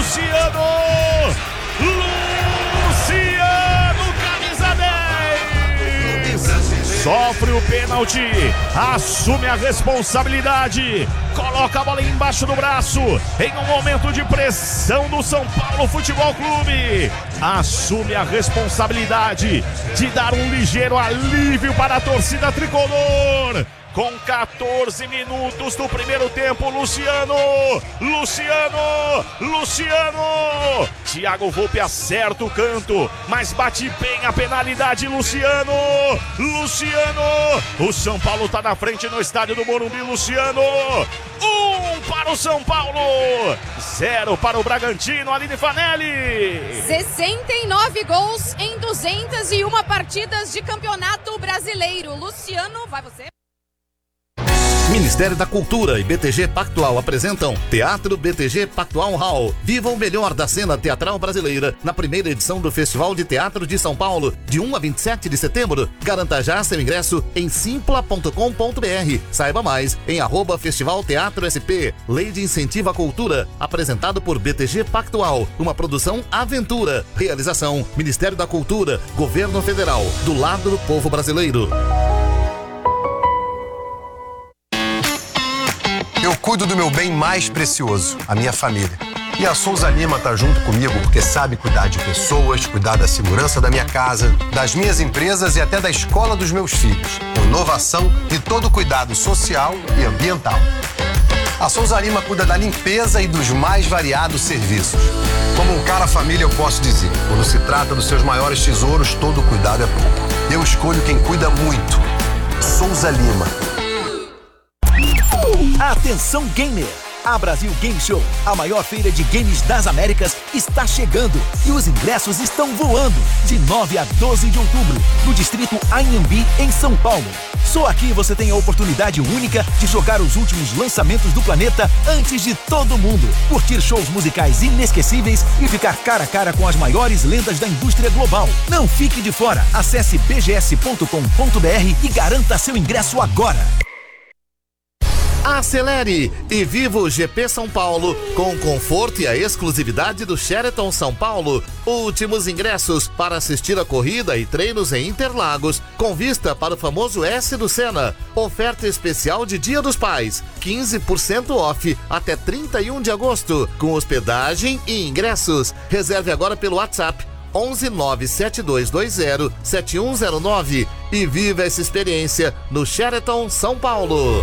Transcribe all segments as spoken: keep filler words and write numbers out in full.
Luciano! Luciano, camisa dez! Sofre o pênalti, assume a responsabilidade, coloca a bola embaixo do braço, em um momento de pressão do São Paulo Futebol Clube. Assume a responsabilidade de dar um ligeiro alívio para a torcida tricolor. Com quatorze minutos do primeiro tempo, Luciano, Luciano, Luciano. Thiago Volpe acerta o canto, mas bate bem a penalidade, Luciano, Luciano. O São Paulo tá na frente no estádio do Morumbi, Luciano. Um para o São Paulo, zero para o Bragantino, Aline Fanelli. sessenta e nove gols em duzentas e uma partidas de campeonato brasileiro. Luciano, vai você. Ministério da Cultura e B T G Pactual apresentam Teatro B T G Pactual Hall. Viva o melhor da cena teatral brasileira na primeira edição do Festival de Teatro de São Paulo, de um a vinte e sete de setembro. Garanta já seu ingresso em simpla ponto com ponto br. Saiba mais em arroba Festival Teatro S P. Lei de Incentivo à Cultura, apresentado por B T G Pactual. Uma produção Aventura. Realização Ministério da Cultura, Governo Federal. Do lado do povo brasileiro. Eu cuido do meu bem mais precioso, a minha família. E a Souza Lima tá junto comigo porque sabe cuidar de pessoas, cuidar da segurança da minha casa, das minhas empresas e até da escola dos meus filhos. Com inovação e todo cuidado social e ambiental. A Souza Lima cuida da limpeza e dos mais variados serviços. Como um cara família, eu posso dizer, quando se trata dos seus maiores tesouros, todo cuidado é pouco. Eu escolho quem cuida muito. Souza Lima. Atenção gamer! A Brasil Game Show, a maior feira de games das Américas, está chegando e os ingressos estão voando de nove a doze de outubro no distrito Anhembi, em São Paulo. Só aqui você tem a oportunidade única de jogar os últimos lançamentos do planeta antes de todo mundo, curtir shows musicais inesquecíveis e ficar cara a cara com as maiores lendas da indústria global. Não fique de fora, acesse b g s ponto com ponto b r e garanta seu ingresso agora. Acelere e viva o G P São Paulo com o conforto e a exclusividade do Sheraton São Paulo. Últimos ingressos para assistir a corrida e treinos em Interlagos, com vista para o famoso S do Senna. Oferta especial de Dia dos Pais, quinze por cento off até trinta e um de agosto, com hospedagem e ingressos. Reserve agora pelo WhatsApp onze nove sete dois dois zero sete um zero nove e viva essa experiência no Sheraton São Paulo.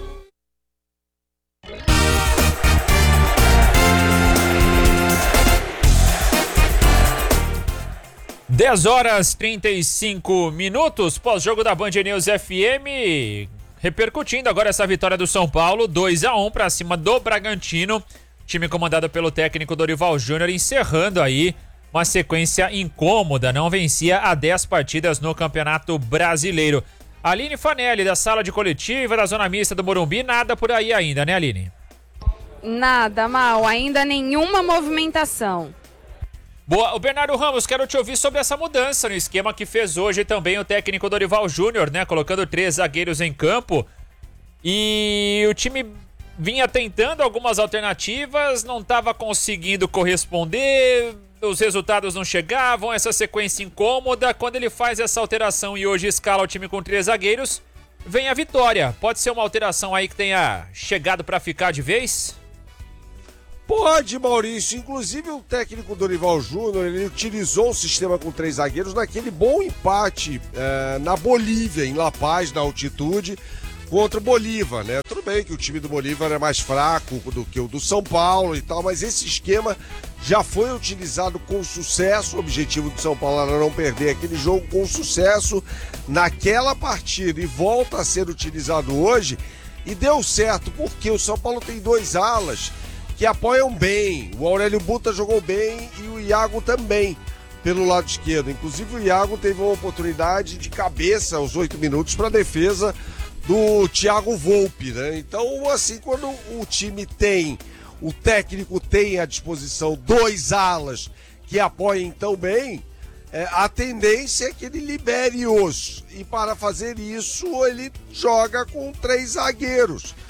dez horas e trinta e cinco minutos, pós-jogo da Band News F M, repercutindo agora essa vitória do São Paulo, dois a um para cima do Bragantino, time comandado pelo técnico Dorival Júnior, encerrando aí uma sequência incômoda, não vencia há dez partidas no Campeonato Brasileiro. Aline Fanelli, da sala de coletiva da Zona Mista do Morumbi, nada por aí ainda, né, Aline? Nada, Mal, ainda nenhuma movimentação. Boa, o Bernardo Ramos, quero te ouvir sobre essa mudança no esquema que fez hoje também o técnico Dorival Júnior, né? Colocando três zagueiros em campo. E o time vinha tentando algumas alternativas, não estava conseguindo corresponder, os resultados não chegavam, essa sequência incômoda. Quando ele faz essa alteração e hoje escala o time com três zagueiros, vem a vitória. Pode ser uma alteração aí que tenha chegado para ficar de vez? Pode, Maurício. Inclusive o técnico Dorival Júnior, ele utilizou o sistema com três zagueiros naquele bom empate é, na Bolívia, em La Paz, na altitude, contra o Bolívar, né? Tudo bem que o time do Bolívar é mais fraco do que o do São Paulo e tal, mas esse esquema já foi utilizado com sucesso. O objetivo do São Paulo era não perder aquele jogo com sucesso naquela partida e volta a ser utilizado hoje e deu certo, porque o São Paulo tem dois alas que apoiam bem. O Aurélio Buta jogou bem e o Iago também, pelo lado esquerdo. Inclusive o Iago teve uma oportunidade de cabeça aos oito minutos para a defesa do Thiago Volpe, né? Então, assim, quando o time tem, o técnico tem à disposição dois alas que apoiem tão bem, é, a tendência é que ele libere-os. E para fazer isso, ele joga com três zagueiros.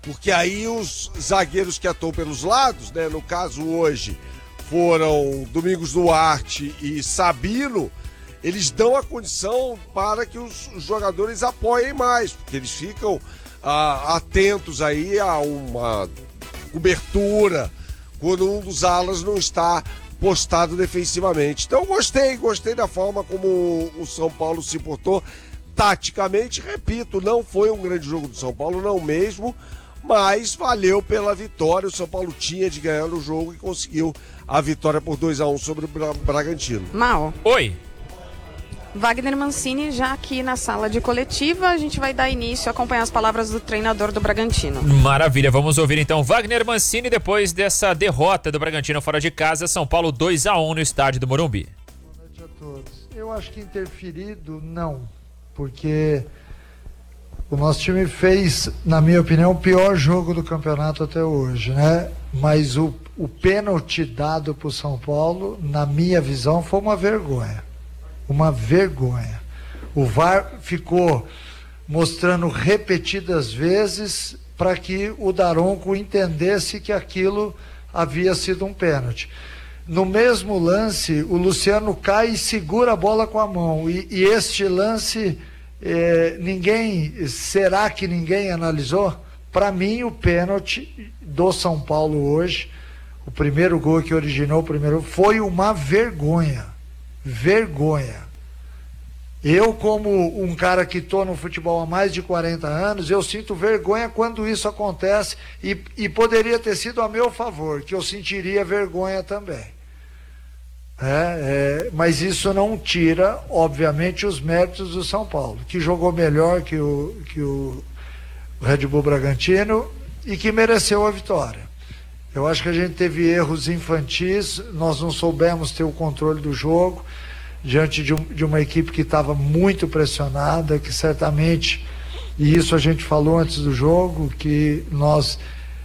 Porque aí os zagueiros que atuam pelos lados, né, no caso hoje foram Domingos Duarte e Sabino, eles dão a condição para que os jogadores apoiem mais, porque eles ficam ah, atentos aí a uma cobertura quando um dos alas não está postado defensivamente. Então gostei, gostei da forma como o São Paulo se portou taticamente. Repito, não foi um grande jogo do São Paulo, não mesmo, mas valeu pela vitória. O São Paulo tinha de ganhar no jogo e conseguiu a vitória por dois a um sobre o Bra- Bragantino. Mal. Oi. Wagner Mancini já aqui na sala de coletiva, a gente vai dar início a acompanhar as palavras do treinador do Bragantino. Maravilha, vamos ouvir então Wagner Mancini depois dessa derrota do Bragantino fora de casa, São Paulo dois a um no estádio do Morumbi. Boa noite a todos. Eu acho que interferido não, porque o nosso time fez, na minha opinião, o pior jogo do campeonato até hoje, né? Mas o, o pênalti dado para o São Paulo, na minha visão, foi uma vergonha. Uma vergonha. O V A R ficou mostrando repetidas vezes para que o Daronco entendesse que aquilo havia sido um pênalti. No mesmo lance, o Luciano cai e segura a bola com a mão. E, e este lance, eh, ninguém, será que ninguém analisou? Para mim, o pênalti do São Paulo hoje, o primeiro gol que originou o primeiro, foi uma vergonha. Vergonha. Eu, como um cara que estou no futebol há mais de quarenta anos, eu sinto vergonha quando isso acontece e, e poderia ter sido a meu favor, que eu sentiria vergonha também. É, é, mas isso não tira, obviamente, os méritos do São Paulo, que jogou melhor que o, que o Red Bull Bragantino e que mereceu a vitória. Eu acho que a gente teve erros infantis, nós não soubemos ter o controle do jogo diante de, um, de uma equipe que estava muito pressionada, que certamente, e isso a gente falou antes do jogo, que nós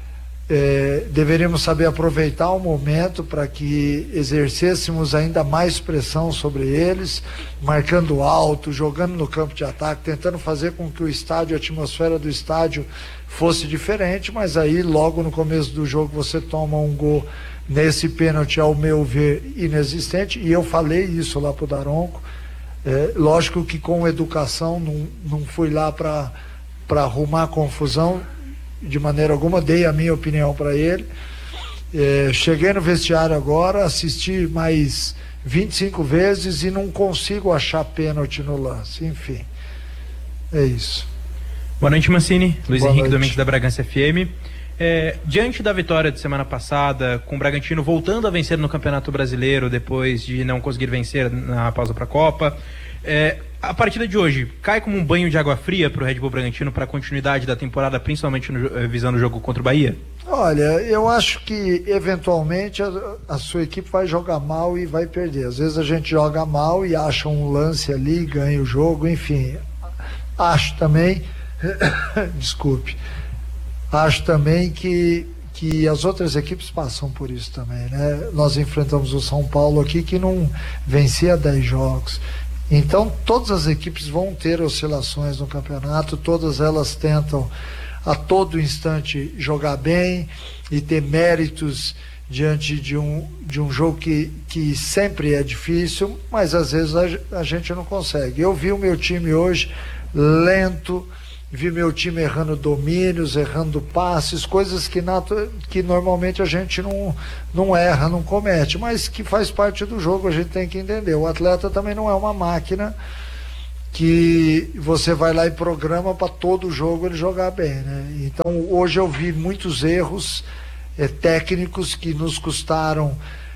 é, deveríamos saber aproveitar o momento para que exercêssemos ainda mais pressão sobre eles, marcando alto, jogando no campo de ataque, tentando fazer com que o estádio, a atmosfera do estádio fosse diferente, mas aí logo no começo do jogo você toma um gol nesse pênalti, ao meu ver, inexistente, e eu falei isso lá pro Daronco. É, lógico que com educação, não, não fui lá para para arrumar confusão de maneira alguma, dei a minha opinião para ele. É, cheguei no vestiário agora, assisti mais vinte e cinco vezes e não consigo achar pênalti no lance. Enfim, é isso. Boa noite, Mancini. Luiz Boa Henrique noite. Domingos da Bragança F M. É, diante da vitória de semana passada, com o Bragantino voltando a vencer no Campeonato Brasileiro depois de não conseguir vencer na pausa para a Copa, é, a partida de hoje cai como um banho de água fria para o Red Bull Bragantino para a continuidade da temporada, principalmente no, visando o jogo contra o Bahia? Olha, eu acho que eventualmente a, a sua equipe vai jogar mal e vai perder. Às vezes a gente joga mal e acha um lance ali, ganha o jogo, enfim. Acho também, desculpe, acho também que, que as outras equipes passam por isso também, né? Nós enfrentamos o São Paulo aqui que não vencia dez jogos. Então todas as equipes vão ter oscilações no campeonato, todas elas tentam a todo instante jogar bem e ter méritos diante de um, de um jogo que, que sempre é difícil, mas às vezes a, a gente não consegue. Eu vi o meu time hoje lento, vi meu time errando domínios, errando passes, coisas que, natu- que normalmente a gente não, não erra, não comete, mas que faz parte do jogo, a gente tem que entender. O atleta também não é uma máquina que você vai lá e programa para todo jogo ele jogar bem, né? Então hoje eu vi muitos erros é, técnicos que nos custaram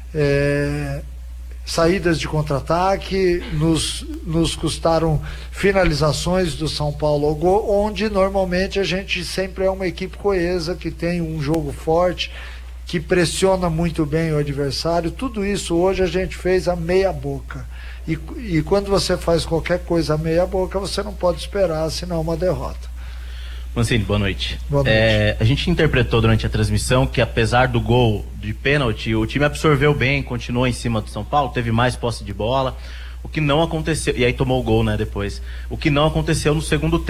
é, saídas de contra-ataque, nos, nos custaram finalizações do São Paulo ao gol, onde normalmente a gente sempre é uma equipe coesa, que tem um jogo forte, que pressiona muito bem o adversário. Tudo isso hoje a gente fez a meia boca. E, e quando você faz qualquer coisa a meia boca, você não pode esperar, senão uma derrota. Mancini, boa noite. Boa noite. É, a gente interpretou durante a transmissão que, apesar do gol de pênalti, o time absorveu bem, continuou em cima do São Paulo, teve mais posse de bola, o que não aconteceu, e aí tomou o gol, né, depois. O que não aconteceu no segundo tempo.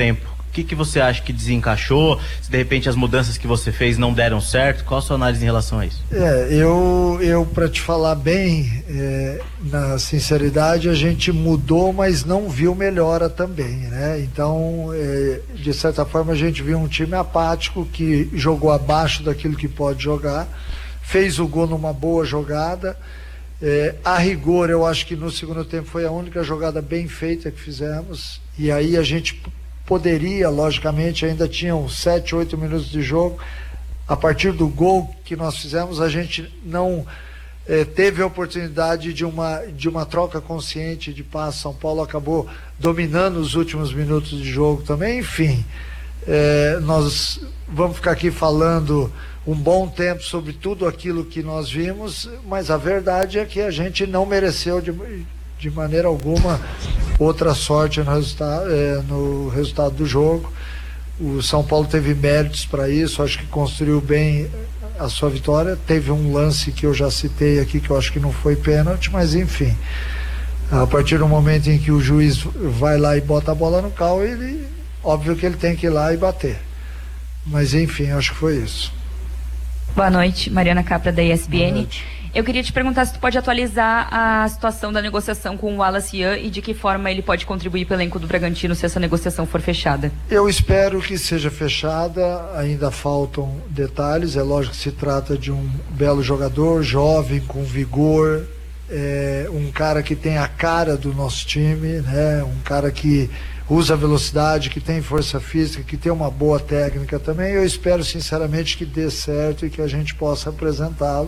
O que, que você acha que desencaixou? Se de repente as mudanças que você fez não deram certo? Qual a sua análise em relação a isso? É, eu, eu para te falar bem, é, na sinceridade, a gente mudou, mas não viu melhora também, né? Então, é, de certa forma, a gente viu um time apático que jogou abaixo daquilo que pode jogar, fez o gol numa boa jogada. É, a rigor, eu acho que no segundo tempo foi a única jogada bem feita que fizemos, e aí a gente poderia, logicamente, ainda tinham sete, oito minutos de jogo. A partir do gol que nós fizemos, a gente não eh, teve a oportunidade de uma, de uma troca consciente de passe. São Paulo acabou dominando os últimos minutos de jogo também. Enfim, eh, nós vamos ficar aqui falando um bom tempo sobre tudo aquilo que nós vimos, mas a verdade é que a gente não mereceu de, de maneira alguma outra sorte no resultado, é, no resultado do jogo. O São Paulo teve méritos para isso, acho que construiu bem a sua vitória. Teve um lance que eu já citei aqui, que eu acho que não foi pênalti, mas enfim, a partir do momento em que o juiz vai lá e bota a bola no cal, ele, óbvio que ele tem que ir lá e bater. Mas enfim, acho que foi isso. Boa noite, Mariana Capra da E S P N. Eu queria te perguntar se tu pode atualizar a situação da negociação com o Wallace Ian e de que forma ele pode contribuir para o elenco do Bragantino se essa negociação for fechada. Eu espero que seja fechada, ainda faltam detalhes. É lógico que se trata de um belo jogador, jovem, com vigor, é, um cara que tem a cara do nosso time, né? Um cara que usa velocidade, que tem força física, que tem uma boa técnica também. Eu espero sinceramente que dê certo e que a gente possa apresentá-lo.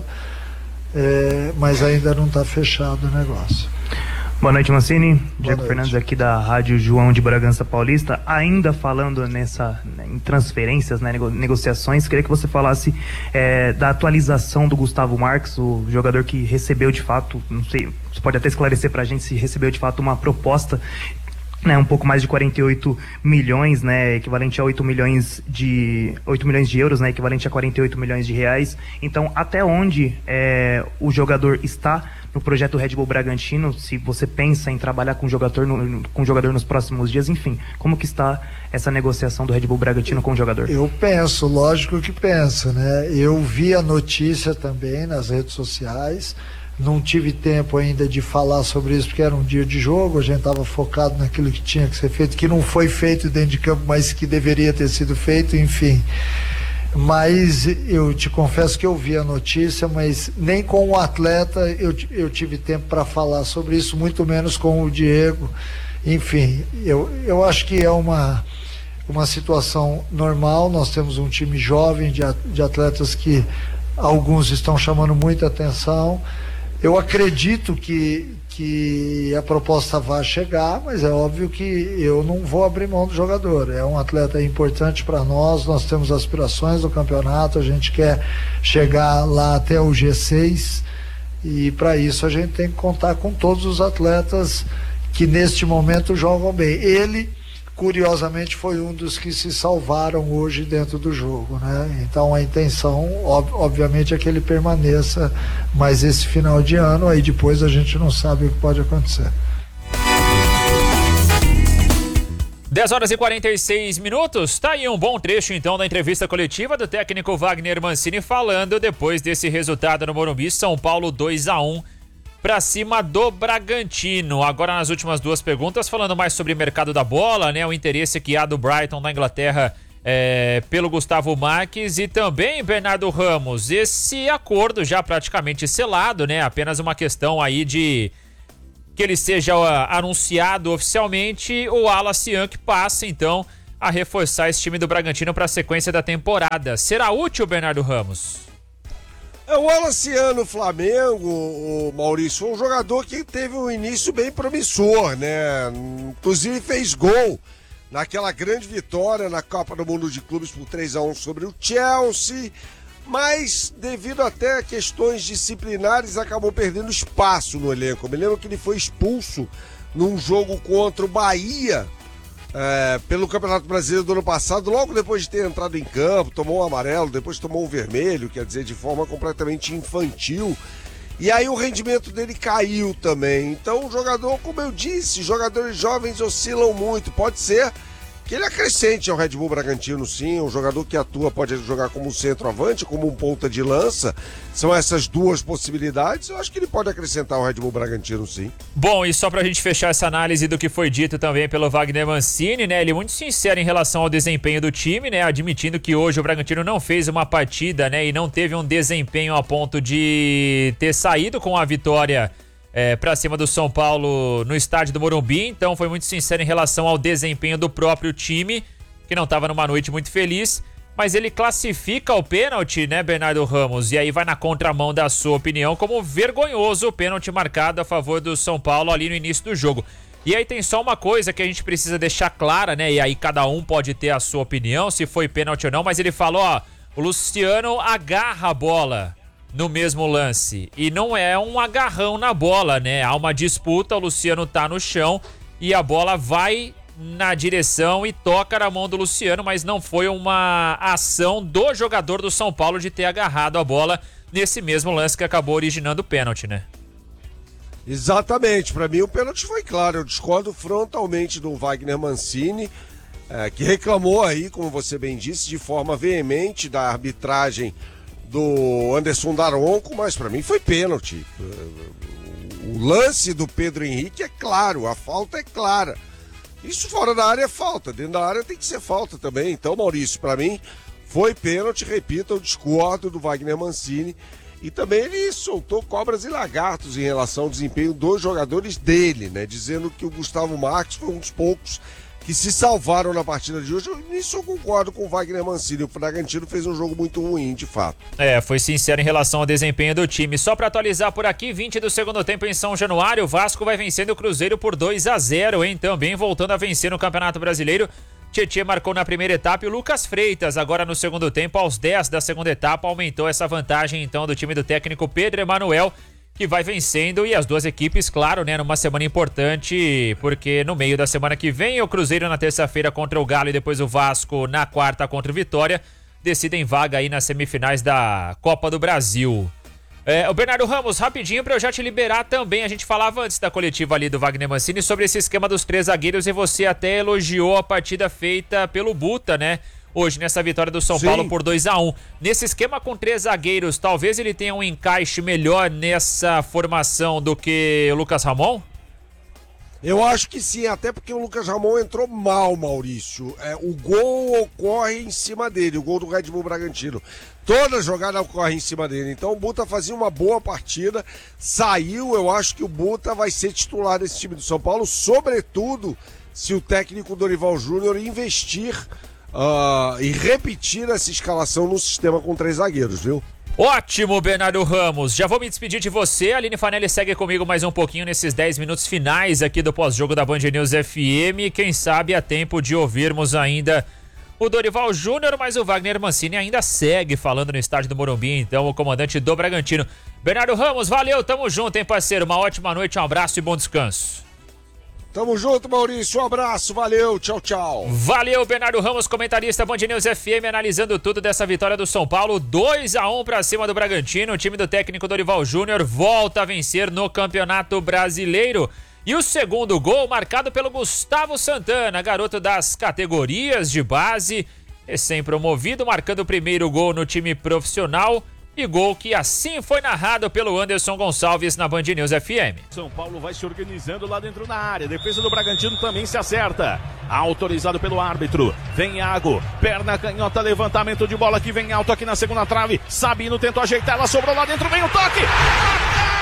É, mas ainda não está fechado o negócio. Boa noite, Mancini. Boa Diego noite. Fernandes aqui da Rádio João de Bragança Paulista. Ainda falando nessa, em transferências, né, nego, negociações, queria que você falasse é, da atualização do Gustavo Marques, o jogador que recebeu de fato, não sei, você pode até esclarecer pra gente se recebeu de fato uma proposta, né, um pouco mais de quarenta e oito milhões, né, equivalente a oito milhões de oito milhões de euros, né, equivalente a quarenta e oito milhões de reais. Então, até onde é, o jogador está no projeto Red Bull Bragantino? Se você pensa em trabalhar com o jogador, no, com o jogador nos próximos dias, enfim, como que está essa negociação do Red Bull Bragantino com o jogador? Eu penso, lógico que penso, né? Eu vi a notícia também nas redes sociais. Não tive tempo ainda de falar sobre isso porque era um dia de jogo, a gente estava focado naquilo que tinha que ser feito, que não foi feito dentro de campo, mas que deveria ter sido feito, enfim. Mas eu te confesso que eu vi a notícia, mas nem com o atleta eu, eu tive tempo para falar sobre isso, muito menos com o Diego. Enfim, eu, eu acho que é uma, uma situação normal. Nós temos um time jovem de, de atletas que alguns estão chamando muita atenção. Eu acredito que, que a proposta vai chegar, mas é óbvio que eu não vou abrir mão do jogador. É um atleta importante para nós, nós temos aspirações do campeonato, a gente quer chegar lá até o G seis e para isso a gente tem que contar com todos os atletas que neste momento jogam bem. Ele, curiosamente, foi um dos que se salvaram hoje dentro do jogo, né? Então a intenção, ob- obviamente, é que ele permaneça mais esse final de ano, aí depois a gente não sabe o que pode acontecer. dez horas e quarenta e seis minutos, tá aí um bom trecho então da entrevista coletiva do técnico Wagner Mancini falando depois desse resultado no Morumbi, São Paulo dois a um pra cima do Bragantino. Agora nas últimas duas perguntas, falando mais sobre o mercado da bola, né, o interesse que há do Brighton na Inglaterra é, pelo Gustavo Marques e também Bernardo Ramos, esse acordo já praticamente selado, né, apenas uma questão aí de que ele seja uh, anunciado oficialmente, o Wallace Ian que passa então a reforçar esse time do Bragantino para a sequência da temporada. Será útil, Bernardo Ramos? É, o Wallace Ian no Flamengo, o Maurício, foi um jogador que teve um início bem promissor, né? Inclusive fez gol naquela grande vitória na Copa do Mundo de Clubes por três a um sobre o Chelsea, mas devido até a questões disciplinares acabou perdendo espaço no elenco. Eu me lembro que ele foi expulso num jogo contra o Bahia, É, pelo Campeonato Brasileiro do ano passado, logo depois de ter entrado em campo, tomou um amarelo, depois tomou um vermelho, quer dizer, de forma completamente infantil, e aí o rendimento dele caiu também. Então o jogador, como eu disse, jogadores jovens oscilam muito, pode ser que ele acrescente ao Red Bull Bragantino, sim. Um jogador que atua, pode jogar como um centroavante, como um ponta de lança. São essas duas possibilidades. Eu acho que ele pode acrescentar ao Red Bull Bragantino, sim. Bom, e só pra gente fechar essa análise do que foi dito também pelo Wagner Mancini, né? Ele é muito sincero em relação ao desempenho do time, né? Admitindo que hoje o Bragantino não fez uma partida, né? E não teve um desempenho a ponto de ter saído com a vitória É, para cima do São Paulo no estádio do Morumbi. Então foi muito sincero em relação ao desempenho do próprio time, que não estava numa noite muito feliz, mas ele classifica o pênalti, né, Bernardo Ramos, e aí vai na contramão da sua opinião como vergonhoso o pênalti marcado a favor do São Paulo ali no início do jogo. E aí tem só uma coisa que a gente precisa deixar clara, né, e aí cada um pode ter a sua opinião se foi pênalti ou não, mas ele falou, ó, o Luciano agarra a bola no mesmo lance, e não é um agarrão na bola, né? Há uma disputa, o Luciano tá no chão e a bola vai na direção e toca na mão do Luciano, mas não foi uma ação do jogador do São Paulo de ter agarrado a bola nesse mesmo lance que acabou originando o pênalti, né? Exatamente, para mim o pênalti foi claro. Eu discordo frontalmente do Wagner Mancini, é, que reclamou aí, como você bem disse, de forma veemente da arbitragem do Anderson Daronco, mas para mim foi pênalti. O lance do Pedro Henrique é claro, a falta é clara. Isso fora da área é falta, dentro da área tem que ser falta também. Então, Maurício, para mim foi pênalti, repito, eu discordo do Wagner Mancini. E também ele soltou cobras e lagartos em relação ao desempenho dos jogadores dele, né? Dizendo que o Gustavo Marques foi um dos poucos que se salvaram na partida de hoje. Nisso eu concordo com o Wagner Mancini. O Bragantino fez um jogo muito ruim, de fato. É, foi sincero em relação ao desempenho do time. Só pra atualizar por aqui, vinte do segundo tempo em São Januário, o Vasco vai vencendo o Cruzeiro por dois a zero, hein? Também voltando a vencer no Campeonato Brasileiro. Tietê marcou na primeira etapa e o Lucas Freitas, agora no segundo tempo, aos dez da segunda etapa, aumentou essa vantagem então do time do técnico Pedro Emanuel, que vai vencendo, e as duas equipes, claro, né, numa semana importante, porque no meio da semana que vem o Cruzeiro na terça-feira contra o Galo e depois o Vasco na quarta contra o Vitória, decidem vaga aí nas semifinais da Copa do Brasil. É, o Bernardo Ramos, rapidinho pra eu já te liberar também, a gente falava antes da coletiva ali do Wagner Mancini sobre esse esquema dos três zagueiros e você até elogiou a partida feita pelo Buta, né? Hoje, nessa vitória do São Sim. Paulo por dois a um. Nesse esquema com três zagueiros, talvez ele tenha um encaixe melhor nessa formação do que o Lucas Ramon? Eu acho que sim, até porque o Lucas Ramon entrou mal, Maurício. É, o gol ocorre em cima dele, o gol do Red Bull Bragantino. Toda jogada ocorre em cima dele. Então o Buta fazia uma boa partida, saiu. Eu acho que o Buta vai ser titular desse time do São Paulo, sobretudo se o técnico Dorival Júnior investir Uh, e repetir essa escalação no sistema com três zagueiros, viu? Ótimo, Bernardo Ramos. Já vou me despedir de você. A Aline Fanelli segue comigo mais um pouquinho nesses dez minutos finais aqui do pós-jogo da Band News F M. Quem sabe há tempo de ouvirmos ainda o Dorival Júnior, mas o Wagner Mancini ainda segue falando no estádio do Morumbi, então o comandante do Bragantino. Bernardo Ramos, valeu, tamo junto, hein, parceiro? Uma ótima noite, um abraço e bom descanso. Tamo junto, Maurício. Um abraço, valeu, tchau, tchau. Valeu, Bernardo Ramos, comentarista Band News F M, analisando tudo dessa vitória do São Paulo. dois a um pra cima do Bragantino. O time do técnico Dorival Júnior volta a vencer no Campeonato Brasileiro. E o segundo gol marcado pelo Gustavo Santana, garoto das categorias de base, recém-promovido, marcando o primeiro gol no time profissional. E gol que assim foi narrado pelo Anderson Gonçalves na Band News F M. São Paulo vai se organizando lá dentro da área. Defesa do Bragantino também se acerta. Autorizado pelo árbitro. Vem Iago. Perna canhota, levantamento de bola que vem alto aqui na segunda trave. Sabino tentou ajeitar, ela sobrou lá dentro. Vem o toque.